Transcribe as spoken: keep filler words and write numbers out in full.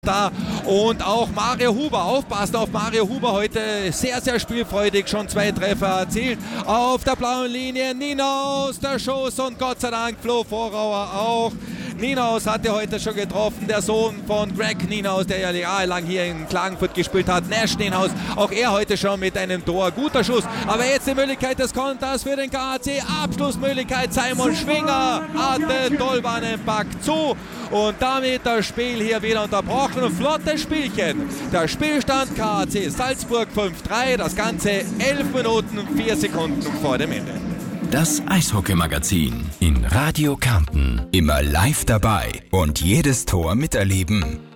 Da und auch Mario Huber, aufpassen auf Mario Huber, heute sehr, sehr spielfreudig, schon zwei Treffer erzielt. Auf der blauen Linie Nienhaus, der Schuss und Gott sei Dank Flo Vorauer auch. Nienhaus hatte heute schon getroffen, der Sohn von Greg Nienhaus, der ja jahrelang hier in Klagenfurt gespielt hat. Nash Nienhaus, auch er heute schon mit einem Tor. Guter Schuss, aber jetzt die Möglichkeit des Konters für den K A C. Abschlussmöglichkeit, Simon Schwinger hatte Dolbanenback zu und damit das Spiel hier wieder unterbrochen. Flottes Spielchen. Der Spielstand K A C Salzburg fünf drei, das Ganze elf Minuten vier Sekunden vor dem Ende. Das Eishockey-Magazin in Radio Kärnten. Immer live dabei und jedes Tor miterleben.